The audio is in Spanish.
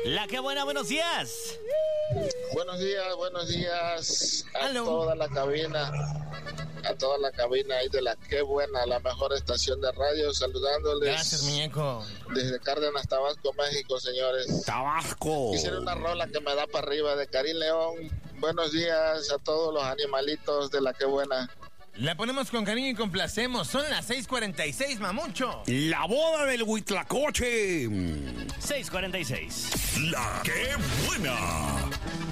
La que buena, buenos días. Buenos días a Aló. toda la cabina ahí de la que buena, la mejor estación de radio, saludándoles. Gracias, muñeco. Desde Cárdenas, Tabasco, México, señores. Tabasco. Quisiera una rola que me da para arriba de Karim León. Buenos días a todos los animalitos de la que buena. La ponemos con cariño y complacemos. Son las 6:46, mamucho. La boda del Huitlacoche. 6:46. La que buena.